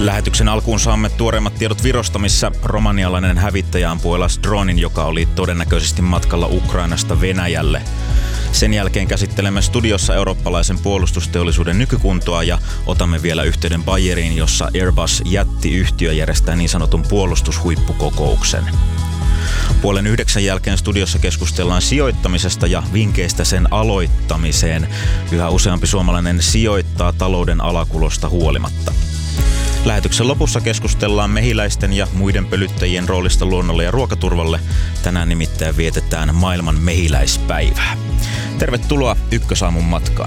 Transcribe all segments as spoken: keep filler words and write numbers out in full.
Lähetyksen alkuun saamme tuoreimmat tiedot Virosta, missä romanialainen hävittäjä ampui alas dronin, joka oli todennäköisesti matkalla Ukrainasta Venäjälle. Sen jälkeen käsittelemme studiossa eurooppalaisen puolustusteollisuuden nykykuntoa ja otamme vielä yhteyden Bayeriin, jossa Airbus-jättiyhtiö järjestää niin sanotun puolustushuippukokouksen. Puolen yhdeksän jälkeen studiossa keskustellaan sijoittamisesta ja vinkkeistä sen aloittamiseen. Yhä useampi suomalainen sijoittaa talouden alakulosta huolimatta. Lähetyksen lopussa keskustellaan mehiläisten ja muiden pölyttäjien roolista luonnolle ja ruokaturvalle. Tänään nimittäin vietetään maailman mehiläispäivää. Tervetuloa Ykkösaamun matkaan.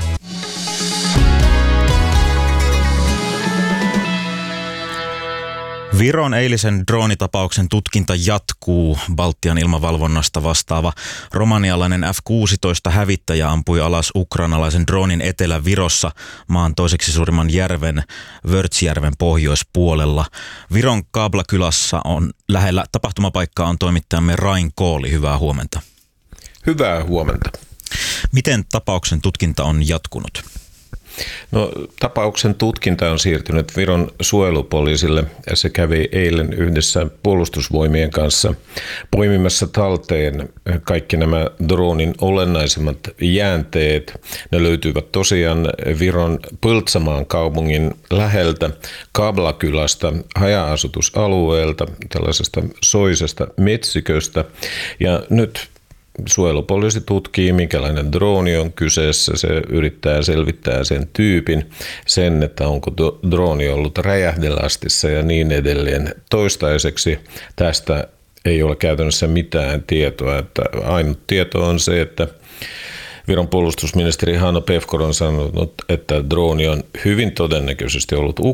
Viron eilisen droonitapauksen tutkinta jatkuu. Baltian ilmavalvonnasta vastaava romanialainen F kuusitoista hävittäjä ampui alas ukrainalaisen droonin Etelä-Virossa maan toiseksi suurimman järven Vörtsjärven pohjoispuolella. Viron Kablakylässä on lähellä tapahtumapaikkaa on toimittajamme Rain Kooli. Hyvää huomenta. Hyvää huomenta. Miten tapauksen tutkinta on jatkunut? No, tapauksen tutkinta on siirtynyt Viron suojelupoliisille ja se kävi eilen yhdessä puolustusvoimien kanssa poimimassa talteen kaikki nämä dronin olennaisimmat jäänteet. Ne löytyvät tosiaan Viron Põltsamaan kaupungin läheltä Kablakylästä, haja-asutusalueelta, tällaisesta soisesta metsiköstä ja nyt suojelupoliisi tutkii, minkälainen drooni on kyseessä. Se yrittää selvittää sen tyypin, sen, että onko drooni ollut räjähdelastissa ja niin edelleen. Toistaiseksi tästä ei ole käytännössä mitään tietoa. Että ainut tieto on se, että Viron puolustusministeri Hanno Pevkur on sanonut, että drooni on hyvin todennäköisesti ollut